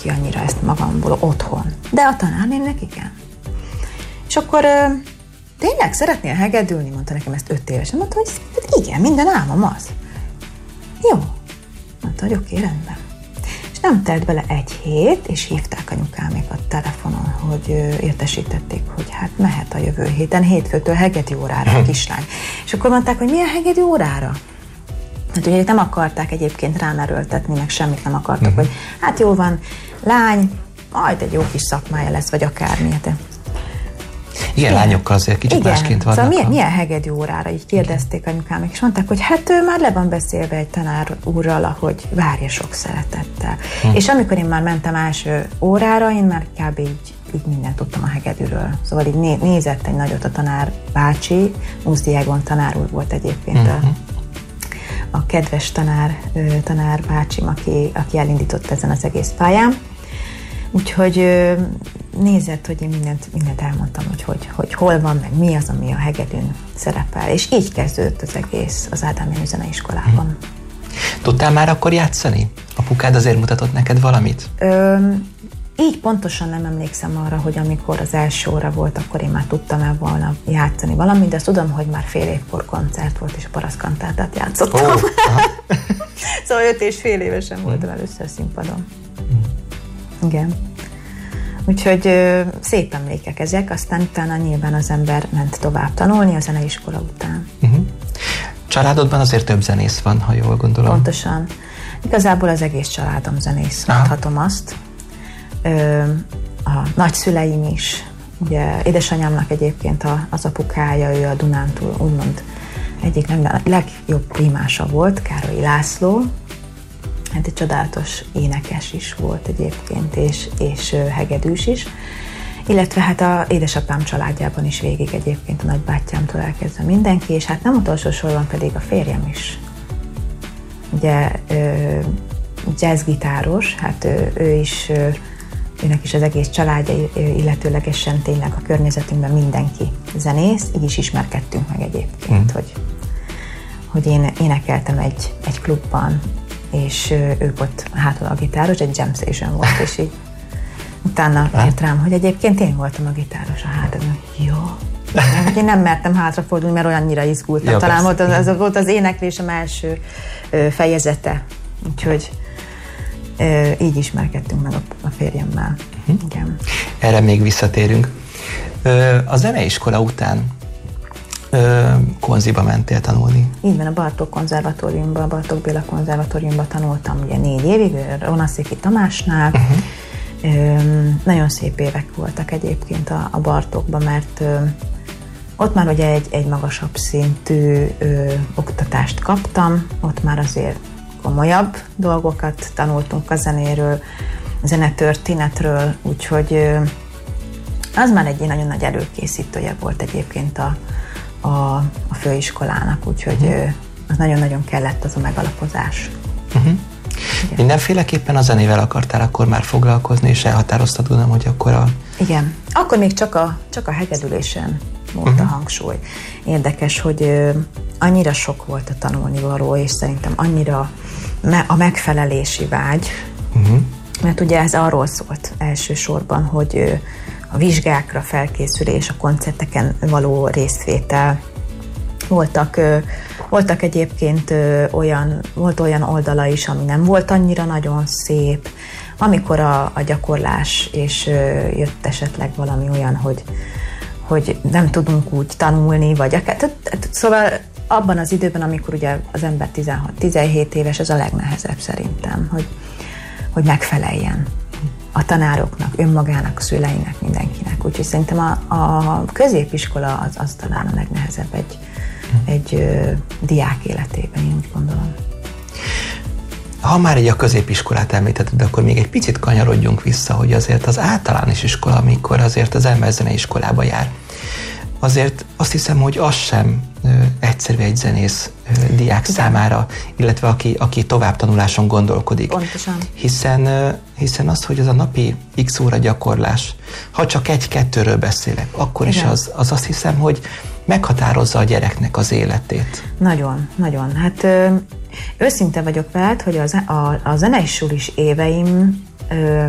ki annyira ezt magamból otthon. De a tanárnémnek igen. És akkor tényleg szeretnél hegedülni? Mondta nekem ezt 5 évesen. Mondta, hogy igen, minden álmom az. Jó. Mondta, hogy oké, rendben. És nem telt bele 1 hét, és hívták anyukámék a telefonon, hogy értesítették, hogy hát mehet a jövő héten, hétfőtől hegedű órára a kislány. És akkor mondták, hogy milyen hegedű órára? Hát ugye nem akarták egyébként rám erőltetni, meg semmit nem akartak, hogy hát jó van, lány, majd egy jó kis szakmája lesz, vagy akármi. Igen, lányokkal azért kicsit másként vannak. Szóval milyen hegedű órára, így kérdezték anyukámék, és mondták, hogy hát ő már le van beszélve egy tanár úrral, hogy várja sok szeretettel. És amikor én már mentem első órára, én már kb. így mindent tudtam a hegedűről. Szóval így nézett egy nagyot a tanár bácsi, Muszdi Egon tanár úr volt egyébként a kedves tanár bácsim, aki elindított ezen az egész pályán. Úgyhogy nézett, hogy én mindent elmondtam, hogy hol van, meg mi az, ami a hegedűn szerepel. És így kezdődött az egész az Ádám Jenő Zeneiskolában. Tudtál már akkor játszani? Apukád azért mutatott neked valamit? Így pontosan nem emlékszem arra, hogy amikor az első óra volt, akkor én már tudtam-e volna játszani valamit, de azt tudom, hogy már fél évkor koncert volt, és a parasztkantátát játszottam. Szóval 5 és fél évesen voltam először színpadon. Igen. Úgyhogy szép emlékek ezek, aztán utána nyilván az ember ment tovább tanulni a zeneiskola után. Családodban azért több zenész van, ha jól gondolom. Pontosan. Igazából az egész családom zenész, mondhatom azt. A nagyszüleim is. Ugye édesanyámnak egyébként az apukája, ő a Dunántúl úgymond egyik legjobb primása volt, Károly László. Hát egy csodálatos énekes is volt egyébként, és hegedűs is. Illetve hát a édesapám családjában is végig egyébként a nagybátyámtól elkezdve mindenki, és hát nem utolsó sorban pedig a férjem is. Ugye jazzgitáros, hát őnek is az egész családja, illetőlegesen tényleg a környezetünkben mindenki zenész, így is ismerkedtünk meg egyébként, hogy én énekeltem egy klubban, és ők ott hátul a gitáros, egy jam session volt, és így utána ért rám, hogy egyébként én voltam a gitáros a hátadon. Jó. Én nem mertem hátrafordulni, mert olyannyira izgultam. Talán volt az éneklésem első fejezete. Úgyhogy így ismerkedtünk meg a férjemmel. Igen. Erre még visszatérünk. A zeneiskola után Konziba mentél tanulni. Így van, a Bartók konzervatóriumban, a Bartók Béla konzervatóriumban tanultam ugye 4 évig, Ronaszéki Tamásnál. Nagyon szép évek voltak egyébként a Bartókban, mert ott már ugye egy magasabb szintű oktatást kaptam, ott már azért komolyabb dolgokat tanultunk a zenéről, a zenetörténetről, úgyhogy az már egy nagyon nagy előkészítője volt egyébként a főiskolának, úgyhogy az nagyon-nagyon kellett az a megalapozás. Mindenféleképpen a zenével akartál akkor már foglalkozni, és elhatároztad, tudom, hogy akkor Igen. Akkor még csak a hegedülésen volt a hangsúly. Érdekes, hogy annyira sok volt a tanulnivaló, és szerintem annyira a megfelelési vágy, mert ugye ez arról szólt elsősorban, hogy a vizsgákra felkészülés, a koncerteken való részvétel. Voltak egyébként volt olyan oldala is, ami nem volt annyira nagyon szép, amikor a gyakorlás, és jött esetleg valami olyan, hogy nem tudunk úgy tanulni, vagy akár, szóval abban az időben, amikor ugye az ember 16-17 éves, ez a legnehezebb szerintem, hogy megfeleljen a tanároknak, önmagának, a szüleinek, mindenkinek. Úgyhogy szerintem a középiskola az talán a legnehezebb egy diák életében, én úgy gondolom. Ha már így a középiskolát említetted, akkor még egy picit kanyarodjunk vissza, hogy azért az általános iskola, amikor azért az ember zeneiskolába jár, azért azt hiszem, hogy az sem egyszerű egy zenész diák számára, illetve aki továbbtanuláson gondolkodik. Pontosan. Hiszen az, hogy az a napi x óra gyakorlás, ha csak 1-2-ről beszélek, akkor is az azt hiszem, hogy meghatározza a gyereknek az életét. Nagyon, nagyon. Hát őszinte vagyok veled, hogy a zenei sulis éveim